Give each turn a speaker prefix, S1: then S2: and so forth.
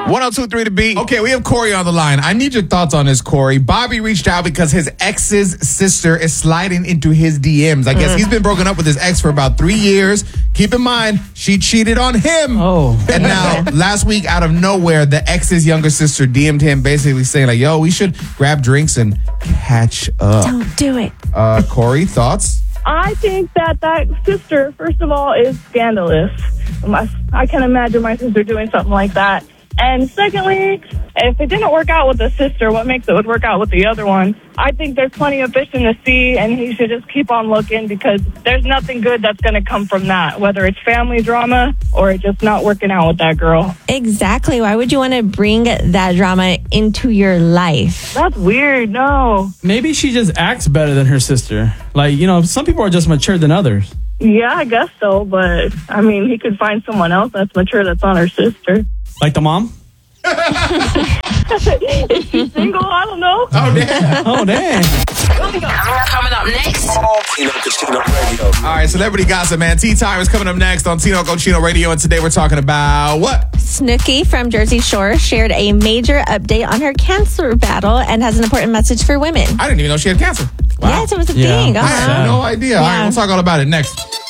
S1: 1023 to beat. Okay, we have Corey on the line. I need your thoughts on this, Corey. Bobby reached out because his ex's sister is sliding into his DMs. I guess he's been broken up with his ex for about 3 years. Keep in mind, she cheated on him.
S2: Oh.
S1: And now, last week, out of nowhere, the ex's younger sister DM'd him basically saying, like, yo, we should grab drinks and catch up.
S3: Don't do it.
S1: Corey, thoughts?
S4: I think that sister, first of all, is scandalous. I can't imagine my sister doing something like that. And secondly, if it didn't work out with the sister, what makes it would work out with the other one? I think there's plenty of fish in the sea, and he should just keep on looking because there's nothing good that's going to come from that, whether it's family drama or it's just not working out with that girl.
S3: Exactly. Why would you want to bring that drama into your life?
S4: That's weird. No.
S2: Maybe she just acts better than her sister. Like, some people are just mature than others.
S4: Yeah, I guess so, but, I mean, he could find someone else that's mature that's not her sister.
S2: Like the mom?
S4: Is she single? I don't know.
S1: Oh, damn.
S5: Coming up next.
S6: Tino Cochino Radio.
S1: All right, celebrity gossip, man. Tea Time is coming up next on Tino Cochino Radio, and today we're talking about what?
S3: Snooki from Jersey Shore shared a major update on her cancer battle and has an important message for women.
S1: I didn't even know she had cancer. Wow.
S3: Yes, it was a thing.
S1: I had no idea. All right, we'll talk all about it next.